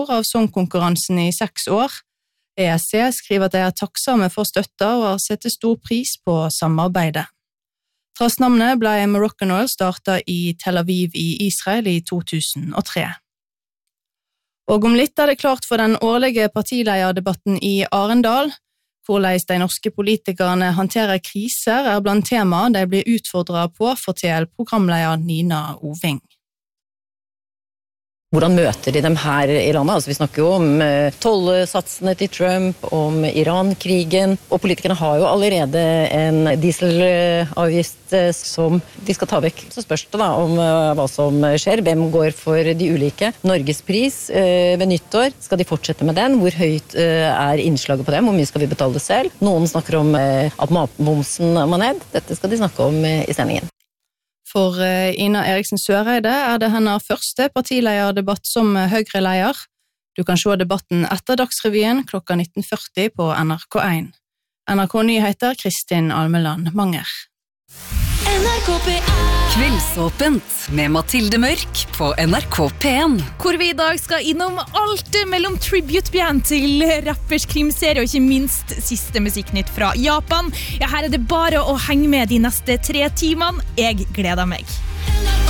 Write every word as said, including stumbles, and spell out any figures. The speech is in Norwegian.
av sangkonkurransen i seks år. E S C skriver at de er takksomme for støtta og har setter stor pris på samarbeidet. Trastnavnet ble Moroccan Oil startet i Tel Aviv i Israel i to tusen og tre. Og om litt er det klart for den årlige partileierdebatten i Arendal. Hvordan de norske politikerne håndterer kriser er blant tema de blir utfordret på, forteller programleder Nina Oving. Hvordan møter de dem her i landet? Altså, vi snakker jo om tollsatsene til Trump, om Iran-krigen, og politikerne har jo allerede en dieselavgift som de skal ta vekk. Så spørs det da om hva som skjer, hvem går for de ulike. Norges pris ved nyttår, skal de fortsette med den? Hvor høyt er innslaget på dem? Hvor mye skal vi betale selv? Noen snakker om at matmomsen må ned. Dette skal de snakke om i sendingen. For Ina Eriksen Søreide er det hennes første partileierdebatt som Høyre-leier. Du kan se debatten etter Dagsrevyen klokka nitten førti på N R K én. N R K Nyheter, Kristin Almeland Manger. N R K P én Kveldsåpent med Mathilde Mørk på N R K P én. Hvor vi i dag skal innom alt mellom tribute-band til rappers krimserie og ikke minst siste musikknytt fra Japan. Ja, her er det bare å henge med de neste tre timene. Jeg gleder meg.